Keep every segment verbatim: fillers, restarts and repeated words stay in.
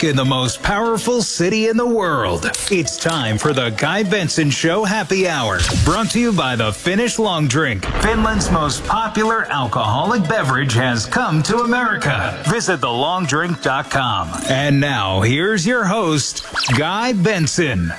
talk in the most powerful city in the world. It's time for the Guy Benson Show Happy Hour, brought to you by the Finnish Long Drink. Finland's most popular alcoholic beverage has come to America. Visit the long drink dot com. And now, here's your host, Guy Benson.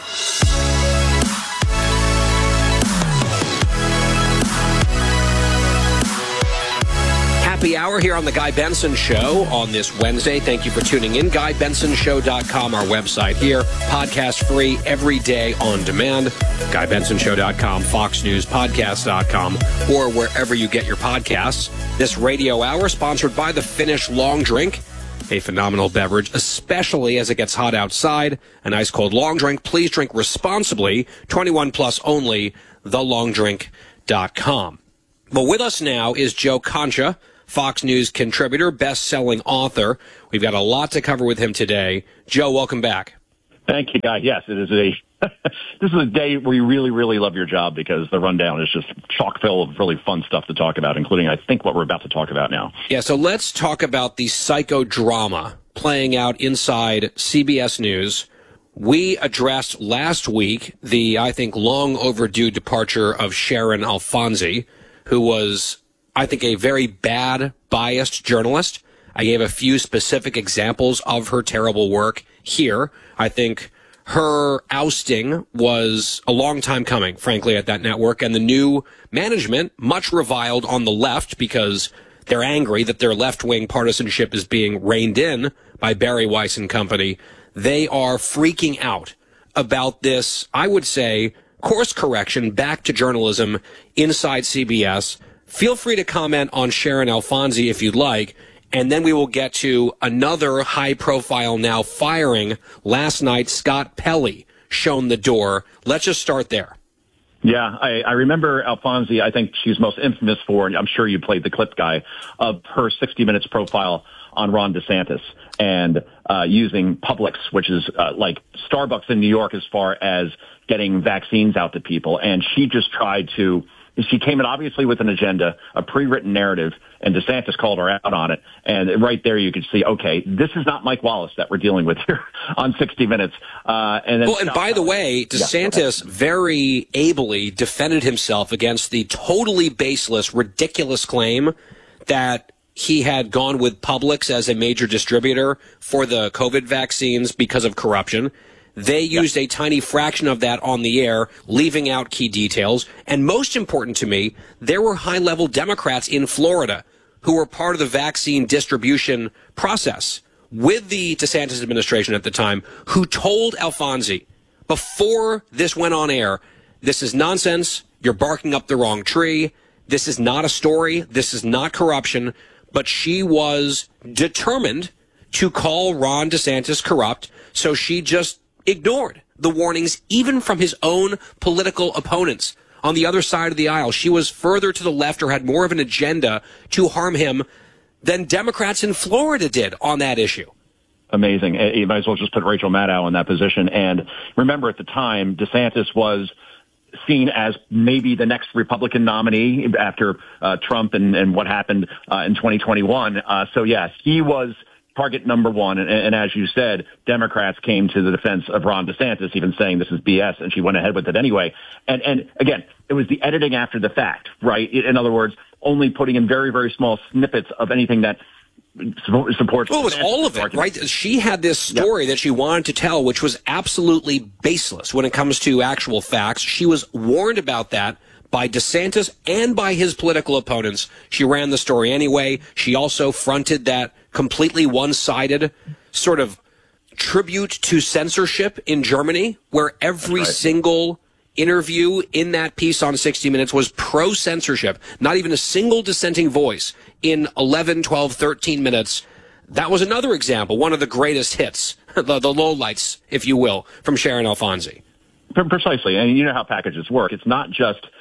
Happy hour here on the Guy Benson Show on this Wednesday. Thank you for tuning in. Guy Benson Show dot com, our website here. Podcast free every day on demand. Guy Benson Show dot com, Fox News Podcast dot com, or wherever you get your podcasts. This radio hour sponsored by the Finnish Long Drink, a phenomenal beverage, especially as it gets hot outside. An ice cold long drink. Please drink responsibly. twenty-one plus only. the long drink dot com. Well, with us now is Joe Concha, Fox News contributor, best-selling author. We've got a lot to cover with him today. Joe, welcome back. Thank you, Guy. Yes, it is a this is a day where you really, really love your job because the rundown is just chock full of really fun stuff to talk about, including, I think, what we're about to talk about now. Yeah, so let's talk about the psychodrama playing out inside C B S News. We addressed last week the, I think, long overdue departure of Sharon Alfonsi, who was, I think, a very bad, biased journalist. I gave a few specific examples of her terrible work here. I think her ousting was a long time coming, frankly, at that network. And the new management, much reviled on the left because they're angry that their left-wing partisanship is being reined in by Barry Weiss and company. They are freaking out about this, I would say, course correction back to journalism inside C B S. Feel free to comment on Sharon Alfonsi if you'd like, and then we will get to another high-profile now firing. Last night, Scott Pelley shown the door. Let's just start there. Yeah, I, I remember Alfonsi. I think she's most infamous for, and I'm sure you played the clip, Guy, of her sixty minutes profile on Ron DeSantis and uh, using Publix, which is uh, like Starbucks in New York as far as getting vaccines out to people. And she just tried to She came in obviously with an agenda, a pre-written narrative, and DeSantis called her out on it. And right there you could see, okay, this is not Mike Wallace that we're dealing with here on sixty minutes. Uh, and then well, and by the way, DeSantis yeah, very ably defended himself against the totally baseless, ridiculous claim that he had gone with Publix as a major distributor for the COVID vaccines because of corruption. They used a tiny fraction of that on the air, leaving out key details. And most important to me, there were high-level Democrats in Florida who were part of the vaccine distribution process with the DeSantis administration at the time, who told Alfonsi before this went on air, this is nonsense, you're barking up the wrong tree, this is not a story, this is not corruption. But she was determined to call Ron DeSantis corrupt, so she just ignored the warnings, even from his own political opponents on the other side of the aisle. She was further to the left or had more of an agenda to harm him than Democrats in Florida did on that issue. Amazing. You might as well just put Rachel Maddow in that position. And remember, at the time, DeSantis was seen as maybe the next Republican nominee after uh, Trump and, and what happened uh, in twenty twenty-one. Uh, so, yes, he was target number one. And, and as you said, Democrats came to the defense of Ron DeSantis, even saying this is B S, and she went ahead with it anyway. And, and again, it was the editing after the fact, right? In other words, only putting in very, very small snippets of anything that supports. Well, it was all of it, right? She had this story yep. that she wanted to tell, which was absolutely baseless when it comes to actual facts. She was warned about that by DeSantis and by his political opponents. She ran the story anyway. She also fronted that completely one-sided sort of tribute to censorship in Germany, where every right. single interview in that piece on sixty minutes was pro-censorship. Not even a single dissenting voice in eleven, twelve, thirteen minutes. That was another example, one of the greatest hits, the, the lowlights, if you will, from Sharon Alfonsi. Precisely. And you know how packages work. It's not just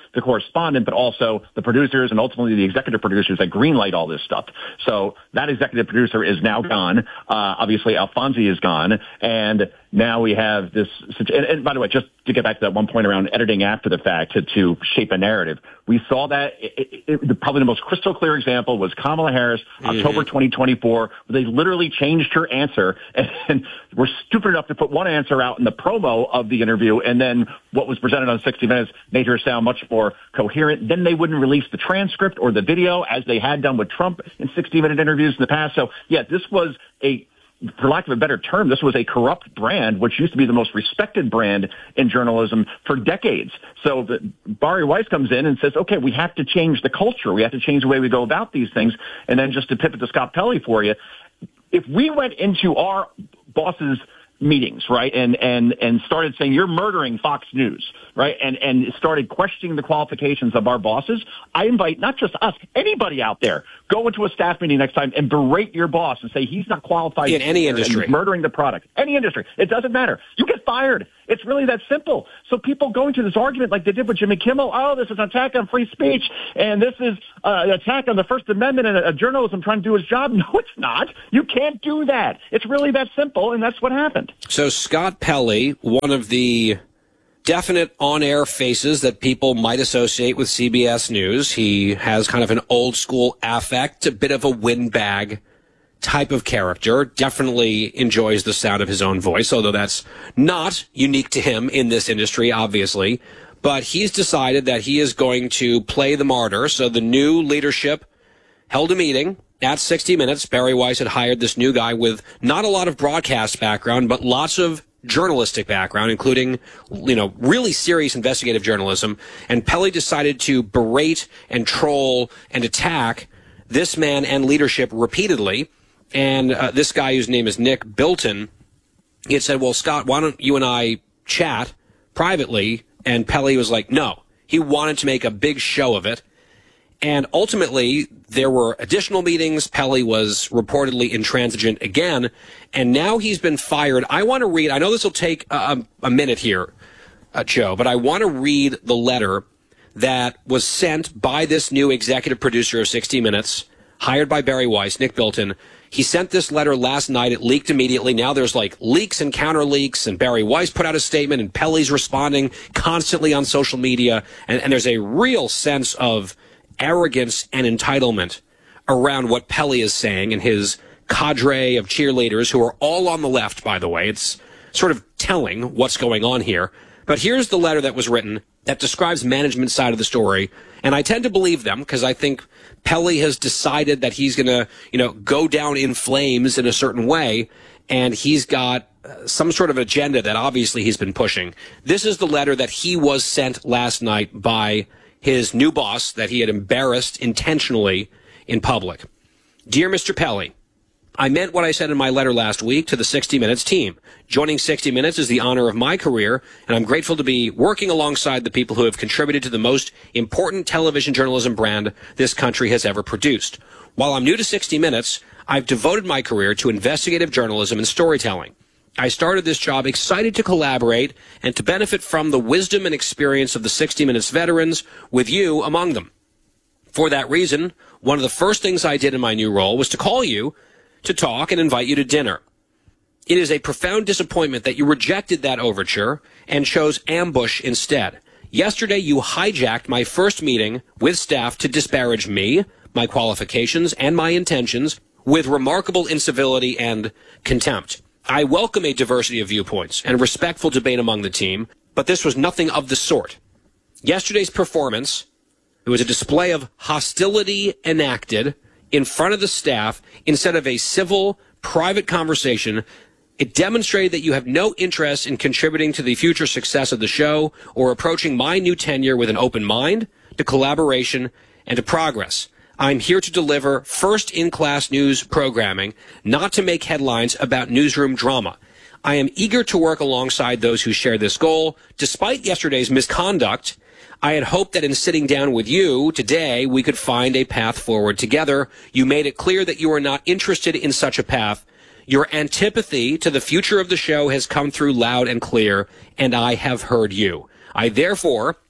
the correspondent, but also the producers and ultimately the executive producers that greenlight all this stuff. So that executive producer is now gone. Uh, obviously, Alfonsi is gone. And now we have this. And, and by the way, just to get back to that one point around editing after the fact to, to shape a narrative, we saw that it, it, it, probably the most crystal clear example was Kamala Harris, mm-hmm. October twenty twenty-four, where they literally changed her answer and, and were stupid enough to put one answer out in the promo of the interview, and then what was presented on sixty minutes made her sound much more coherent. Then they wouldn't release the transcript or the video as they had done with Trump in sixty minute interviews in the past. So, yeah, this was a, for lack of a better term, this was a corrupt brand, which used to be the most respected brand in journalism for decades. So the, Bari Weiss comes in and says, okay, we have to change the culture. We have to change the way we go about these things. And then just to pivot to Scott Pelley for you, if we went into our boss's meetings, right, and, and, and started saying, you're murdering Fox News, right, and, and started questioning the qualifications of our bosses, I invite not just us, anybody out there, go into a staff meeting next time and berate your boss and say he's not qualified in any industry, murdering the product. Any industry. It doesn't matter. You get fired. It's really that simple. So people going to this argument like they did with Jimmy Kimmel, oh, this is an attack on free speech, and this is uh, an attack on the First Amendment and a, a journalism trying to do his job. No, it's not. You can't do that. It's really that simple, and that's what happened. So Scott Pelley, one of the definite on-air faces that people might associate with C B S News. He has kind of an old-school affect, a bit of a windbag type of character, definitely enjoys the sound of his own voice, although that's not unique to him in this industry, obviously. But he's decided that he is going to play the martyr. So the new leadership held a meeting at sixty minutes. Bari Weiss had hired this new guy with not a lot of broadcast background, but lots of journalistic background, including, you know, really serious investigative journalism. And Pelley decided to berate and troll and attack this man and leadership repeatedly. And uh, this guy, whose name is Nick Bilton, he had said, well, Scott, why don't you and I chat privately? And Pelley was like, no. He wanted to make a big show of it. And ultimately, there were additional meetings. Pelley was reportedly intransigent again. And now he's been fired. I want to read, I know this will take a, a minute here, uh, Joe, but I want to read the letter that was sent by this new executive producer of sixty minutes, hired by Bari Weiss, Nick Bilton. He sent this letter last night. It leaked immediately. Now there's like leaks and counter leaks, and Bari Weiss put out a statement, and Pelley's responding constantly on social media. And, and there's a real sense of arrogance and entitlement around what Pelley is saying and his cadre of cheerleaders, who are all on the left, by the way. It's sort of telling what's going on here. But here's the letter that was written that describes management's side of the story. And I tend to believe them because I think Pelley has decided that he's going to, you know, go down in flames in a certain way. And he's got uh, some sort of agenda that obviously he's been pushing. This is the letter that he was sent last night by his new boss that he had embarrassed intentionally in public. Dear Mister Pelley, I meant what I said in my letter last week to the sixty minutes team. Joining sixty minutes is the honor of my career, and I'm grateful to be working alongside the people who have contributed to the most important television journalism brand this country has ever produced. While I'm new to sixty minutes, I've devoted my career to investigative journalism and storytelling. I started this job excited to collaborate and to benefit from the wisdom and experience of the sixty minutes veterans, with you among them. For that reason, one of the first things I did in my new role was to call you to talk and invite you to dinner. It is a profound disappointment that you rejected that overture and chose ambush instead. Yesterday, you hijacked my first meeting with staff to disparage me, my qualifications, and my intentions with remarkable incivility and contempt. I welcome a diversity of viewpoints and respectful debate among the team, but this was nothing of the sort. Yesterday's performance, it was a display of hostility enacted in front of the staff instead of a civil, private conversation. It demonstrated that you have no interest in contributing to the future success of the show or approaching my new tenure with an open mind to collaboration and to progress. I'm here to deliver first-in-class news programming, not to make headlines about newsroom drama. I am eager to work alongside those who share this goal. Despite yesterday's misconduct, I had hoped that in sitting down with you today, we could find a path forward together. You made it clear that you are not interested in such a path. Your antipathy to the future of the show has come through loud and clear, and I have heard you. I therefore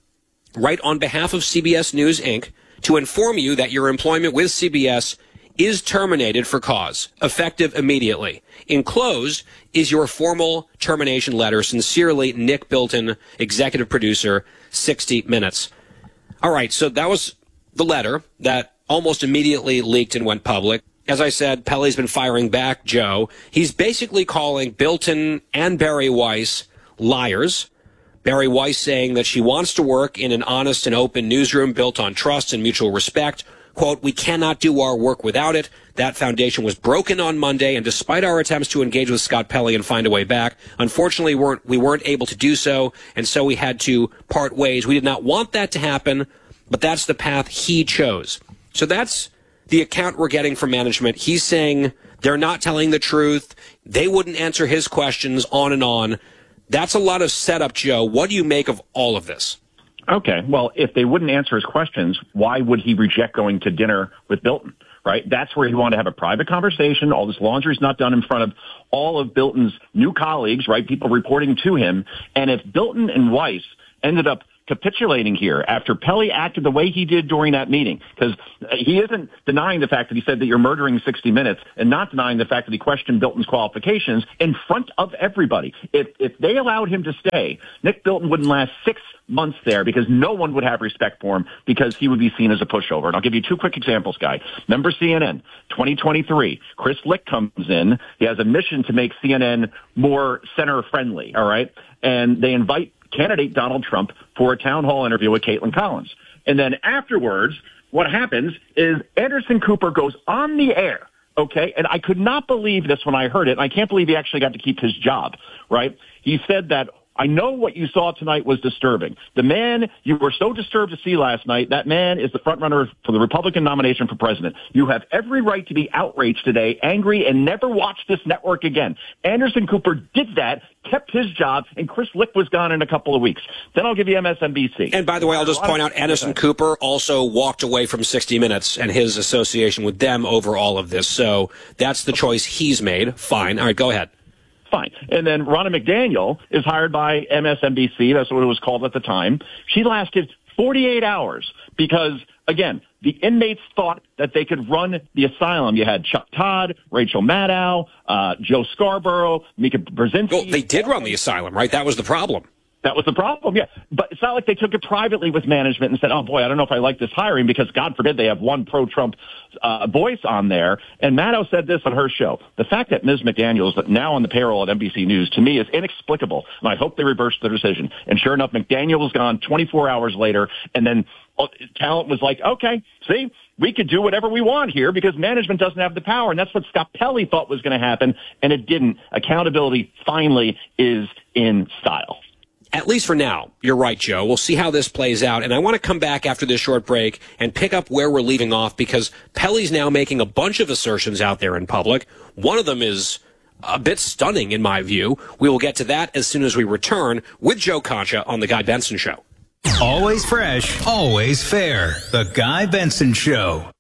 write on behalf of C B S News, Incorporated, to inform you that your employment with C B S is terminated for cause, effective immediately. Enclosed is your formal termination letter. Sincerely, Nick Bilton, executive producer, sixty minutes. All right, so that was the letter that almost immediately leaked and went public. As I said, Pelley's been firing back Joe. He's basically calling Bilton and Bari Weiss liars. Bari Weiss saying that she wants to work in an honest and open newsroom built on trust and mutual respect. Quote, we cannot do our work without it. That foundation was broken on Monday, and despite our attempts to engage with Scott Pelley and find a way back, unfortunately weren't, we weren't able to do so, and so we had to part ways. We did not want that to happen, but that's the path he chose. So that's the account we're getting from management. He's saying they're not telling the truth. They wouldn't answer his questions, on and on. That's a lot of setup, Joe. What do you make of all of this? Okay, well, if they wouldn't answer his questions, why would he reject going to dinner with Bilton, right? That's where he wanted to have a private conversation. All this laundry's not done in front of all of Bilton's new colleagues, right, people reporting to him. And if Bilton and Weiss ended up capitulating here after Pelley acted the way he did during that meeting, because he isn't denying the fact that he said that you're murdering sixty minutes and not denying the fact that he questioned Bilton's qualifications in front of everybody. If if they allowed him to stay, Nick Bilton wouldn't last six months there because no one would have respect for him because he would be seen as a pushover. And I'll give you two quick examples, Guy. Remember C N N, twenty twenty-three, Chris Licht comes in. He has a mission to make C N N more center-friendly, all right? And they invite candidate Donald Trump for a town hall interview with Caitlin Collins. And then afterwards, what happens is Anderson Cooper goes on the air, okay? And I could not believe this when I heard it, and I can't believe he actually got to keep his job, right? He said that, I know what you saw tonight was disturbing. The man you were so disturbed to see last night, that man is the front runner for the Republican nomination for president. You have every right to be outraged today, angry, and never watch this network again. Anderson Cooper did that, kept his job, and Chris Licht was gone in a couple of weeks. Then I'll give you M S N B C. And by the way, I'll just point out Anderson Cooper also walked away from sixty minutes and his association with them over all of this. So that's the choice he's made. Fine. All right, go ahead. Fine. And then Ronna McDaniel is hired by M S N B C. That's what it was called at the time. She lasted forty-eight hours because, again, the inmates thought that they could run the asylum. You had Chuck Todd, Rachel Maddow, uh, Joe Scarborough, Mika Brzezinski. Well, they did run the asylum, right? That was the problem. That was the problem, yeah. But it's not like they took it privately with management and said, oh, boy, I don't know if I like this hiring because, God forbid, they have one pro-Trump uh, voice on there. And Maddow said this on her show. The fact that Miz McDaniel is now on the payroll at N B C News, to me, is inexplicable. And I hope they reverse their decision. And sure enough, McDaniel was gone twenty-four hours later. And then uh, talent was like, okay, see, we could do whatever we want here because management doesn't have the power. And that's what Scott Pelley thought was going to happen. And it didn't. Accountability finally is in style. At least for now, you're right, Joe. We'll see how this plays out. And I want to come back after this short break and pick up where we're leaving off because Pelley's now making a bunch of assertions out there in public. One of them is a bit stunning in my view. We will get to that as soon as we return with Joe Concha on The Guy Benson Show. Always fresh, always fair. The Guy Benson Show.